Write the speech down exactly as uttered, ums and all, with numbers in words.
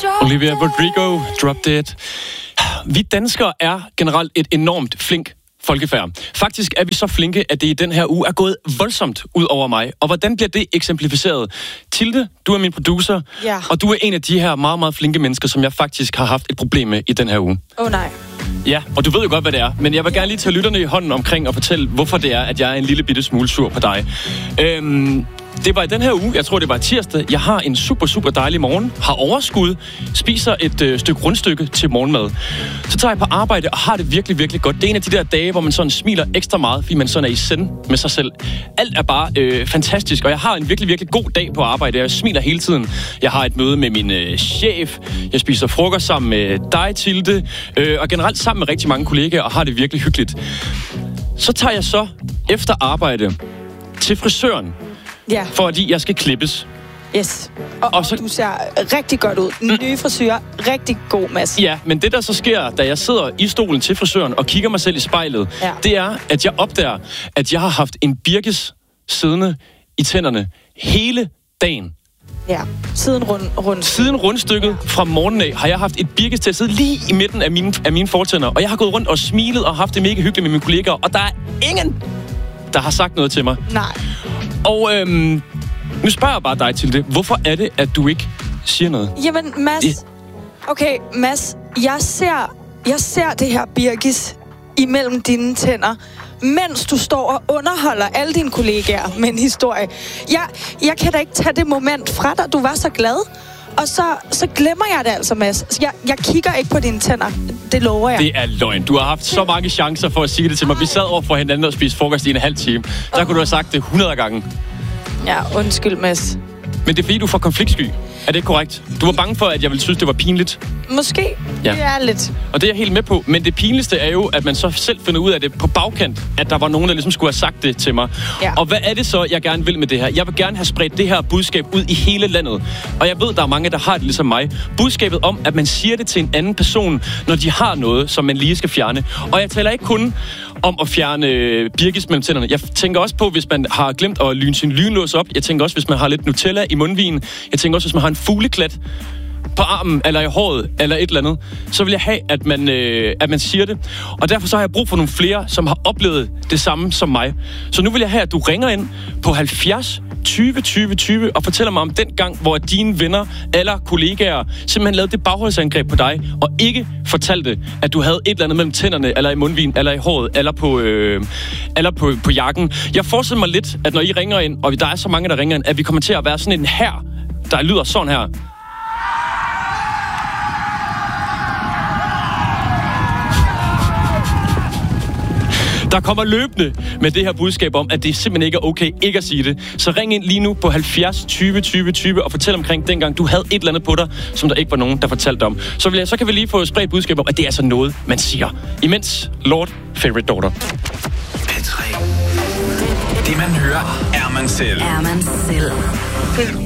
Olivia Rodrigo, Drop Dead. Vi danskere er generelt et enormt flink folkefærd. Faktisk er vi så flinke, at det i den her uge er gået voldsomt ud over mig. Og hvordan bliver det eksemplificeret? Tilde, du er min producer, ja. Og du er en af de her meget, meget flinke mennesker, som jeg faktisk har haft et problem med i den her uge. Åh oh, nej. Ja, og du ved jo godt, hvad det er. Men jeg vil gerne lige tage lytterne i hånden omkring og fortælle, hvorfor det er, at jeg er en lille bitte smule sur på dig. Øhm... Det var i den her uge, jeg tror det var tirsdag. Jeg har en super, super dejlig morgen, har overskud, spiser et øh, stykke rundstykke til morgenmad. Så tager jeg på arbejde og har det virkelig, virkelig godt. Det er en af de der dage, hvor man sådan smiler ekstra meget, fordi man sådan er i send med sig selv. Alt er bare øh, fantastisk, og jeg har en virkelig, virkelig god dag på arbejde. Jeg smiler hele tiden. Jeg har et møde med min øh, chef. Jeg spiser frokost sammen med dig, Tilde, øh, og generelt sammen med rigtig mange kollegaer, og har det virkelig hyggeligt. Så tager jeg så efter arbejde til frisøren. Ja. Fordi jeg skal klippes. Yes. Og, og så, du ser rigtig godt ud. Den nye frisyr, rigtig god, Mads. Ja, men det der så sker, da jeg sidder i stolen til frisøren og kigger mig selv i spejlet, ja. Det er, at jeg opdager, at jeg har haft en birkes siddende i tænderne hele dagen. Ja, siden rund, rund. Siden rundstykket ja. Fra morgenen af har jeg haft et birkes til at sidde lige i midten af mine, af mine fortænder. Og jeg har gået rundt og smilet og haft det mega hyggeligt med mine kollegaer. Og der er ingen, der har sagt noget til mig. Nej. Og øhm, nu spørger jeg bare dig til det. Hvorfor er det, at du ikke siger noget? Jamen, Mads... Yeah. Okay, Mads, jeg ser, jeg ser det her birkes imellem dine tænder, mens du står og underholder alle dine kollegaer med en historie. Jeg, jeg kan da ikke tage det moment fra dig. Du var så glad. Og så, så glemmer jeg det altså, Mads. Jeg, jeg kigger ikke på dine tænder. Det lover jeg. Det er løgn. Du har haft så mange chancer for at sige det til mig. Vi sad over for hinanden og spiste frokost i en halv time. Der oh. kunne du have sagt det hundrede gange. Ja, undskyld, Mads. Men det er fordi, du får konfliktsky. Er det ikke korrekt? Du var bange for, at jeg ville synes, det var pinligt. Måske. Ja. Det er lidt. Og det er jeg helt med på. Men det pinligste er jo, at man så selv finder ud af det på bagkant, at der var nogen, der ligesom skulle have sagt det til mig. Ja. Og hvad er det så, jeg gerne vil med det her? Jeg vil gerne have spredt det her budskab ud i hele landet. Og jeg ved, der er mange, der har det ligesom mig. Budskabet om, at man siger det til en anden person, når de har noget, som man lige skal fjerne. Og jeg taler ikke kun om at fjerne birkes mellem tænderne. Jeg tænker også på, hvis man har glemt at lyne sin lynlås op. Jeg tænker også, hvis man har lidt Nutella i mundvinen. Jeg tænker også, hvis man har en fugleklat på armen, eller i håret, eller et eller andet, så vil jeg have, at man, øh, at man siger det. Og derfor så har jeg brug for nogle flere, som har oplevet det samme som mig. Så nu vil jeg have, at du ringer ind på halvfjerds tyve tyve tyve og fortæller mig om den gang, hvor dine venner eller kollegaer simpelthen lavede det bagholdsangreb på dig, og ikke fortalte, at du havde et eller andet mellem tænderne, eller i mundvin, eller i håret, eller på, øh, eller på, på jakken. Jeg forestiller mig lidt, at når I ringer ind, og der er så mange, der ringer ind, at vi kommer til at være sådan en hær, der lyder sådan her. Der kommer løbende med det her budskab om, at det simpelthen ikke er okay ikke at sige det. Så ring ind lige nu på halvfjerds tyve tyve tyve og fortæl omkring dengang, du havde et eller andet på dig, som der ikke var nogen, der fortalte om. Så, vil jeg, så kan vi lige få spredt budskab om, at det er altså noget, man siger. Imens Lord Favorite Daughter. P tre. Det man hører, er man selv. Er man selv.